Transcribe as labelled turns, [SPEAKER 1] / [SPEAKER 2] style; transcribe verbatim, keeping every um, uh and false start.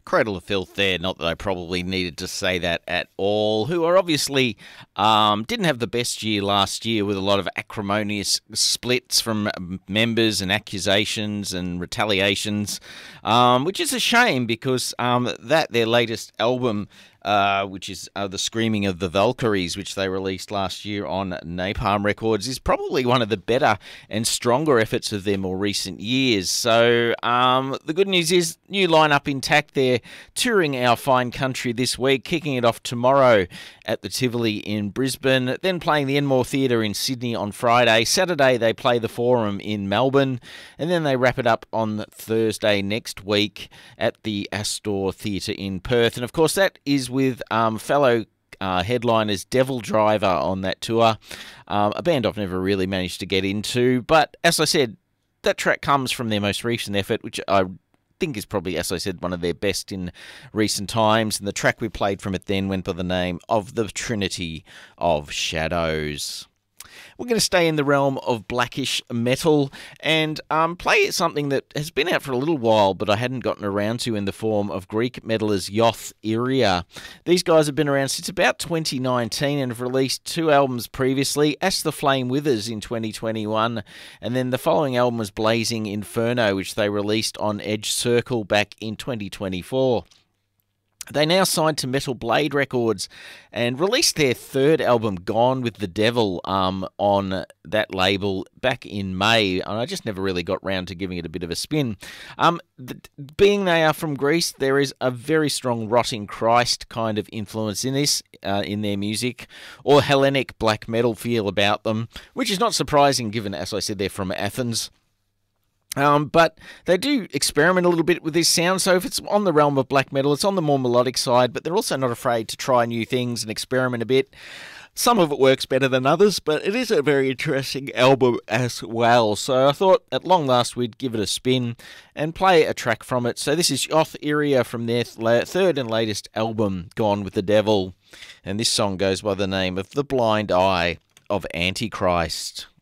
[SPEAKER 1] Cradle of Filth there, not that I probably needed to say that at all, who are obviously um, didn't have the best year last year with a lot of acrimonious splits from members and accusations and retaliations, um, which is a shame because um, that, their latest album, Uh, which is uh, The Screaming of the Valkyries, which they released last year on Napalm Records, is probably one of the better and stronger efforts of their more recent years. So um, the good news is, new lineup intact. They're touring our fine country this week, kicking it off tomorrow at the Tivoli in Brisbane, then playing the Enmore Theatre in Sydney on Friday. Saturday they play the Forum in Melbourne, and then they wrap it up on Thursday next week at the Astor Theatre in Perth. And of course that is with um, fellow uh, headliners Devil Driver on that tour, um, a band I've never really managed to get into. But as I said, that track comes from their most recent effort, which I think is probably, as I said, one of their best in recent times. And the track we played from it then went by the name of The Trinity of Shadows. We're going to stay in the realm of blackish metal and um, play something that has been out for a little while, but I hadn't gotten around to, in the form of Greek metalers Yoth Iria. These guys have been around since about twenty nineteen and have released two albums previously, As the Flame Withers in twenty twenty-one, and then the following album was Blazing Inferno, which they released on Edge Circle back in twenty twenty-four. They now signed to Metal Blade Records and released their third album, Gone with the Devil, um, on that label back in May, and I just never really got round to giving it a bit of a spin. Um, the, being they are from Greece, there is a very strong Rotting Christ kind of influence in this, uh, in their music, or Hellenic black metal feel about them, which is not surprising given, as I said, they're from Athens. Um, but they do experiment a little bit with this sound, so if it's on the realm of black metal, it's on the more melodic side, but they're also not afraid to try new things and experiment a bit. Some of it works better than others, but it is a very interesting album as well. So I thought at long last we'd give it a spin and play a track from it. So this is Yoth Iria from their third and latest album, Gone with the Devil. And this song goes by the name of The Blind Eye of Antichrist.